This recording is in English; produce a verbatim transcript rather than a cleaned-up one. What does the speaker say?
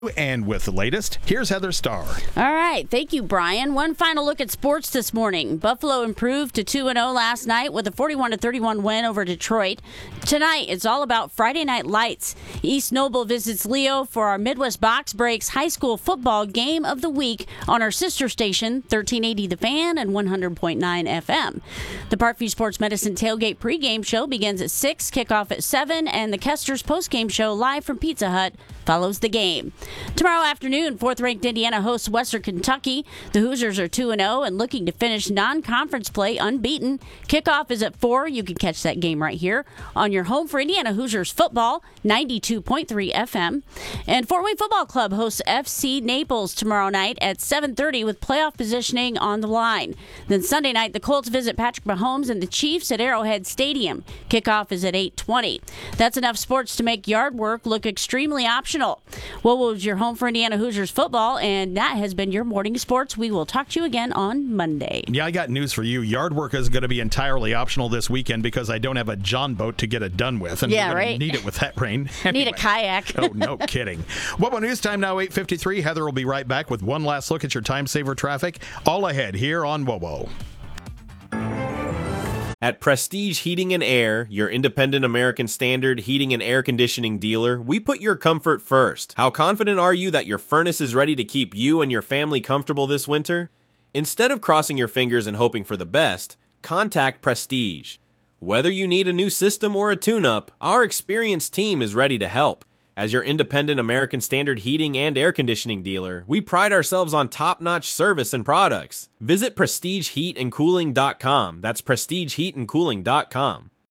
And with the latest, here's Heather Starr. All right. Thank you, Brian. One final look at sports this morning. Buffalo improved to two and oh last night with a forty-one to thirty-one win over Detroit. Tonight, it's all about Friday Night Lights. East Noble visits Leo for our Midwest Box Breaks high school football game of the week on our sister station, thirteen eighty The Fan and one hundred point nine F M. The Parkview Sports Medicine Tailgate pregame show begins at six, kickoff at seven, and the Kester's postgame show live from Pizza Hut follows the game. Tomorrow afternoon, fourth-ranked Indiana hosts Western Kentucky. The Hoosiers are two and oh and looking to finish non-conference play unbeaten. Kickoff is at four. You can catch that game right here on your home for Indiana Hoosiers football, ninety-two point three F M. And Fort Wayne Football Club hosts F C Naples tomorrow night at seven thirty with playoff positioning on the line. Then Sunday night, the Colts visit Patrick Mahomes and the Chiefs at Arrowhead Stadium. Kickoff is at eight twenty. That's enough sports to make yard work look extremely optional. What was your home for Indiana Hoosiers football? And that has been your morning sports. We will talk to you again on Monday. Yeah, I got news for you. Yard work is going to be entirely optional this weekend because I don't have a John boat to get it done with. And yeah, we're right. Need it with that rain. Anyway. Need a kayak. Oh, no kidding. Well, news time now, eight fifty-three. Heather will be right back with one last look at your time saver traffic. All ahead here on W O W O. At Prestige Heating and Air, your independent American Standard heating and air conditioning dealer, we put your comfort first. How confident are you that your furnace is ready to keep you and your family comfortable this winter? Instead of crossing your fingers and hoping for the best, contact Prestige. Whether you need a new system or a tune-up, our experienced team is ready to help. As your independent American Standard heating and air conditioning dealer, we pride ourselves on top-notch service and products. Visit prestige heat and cooling dot com. That's prestige heat and cooling dot com.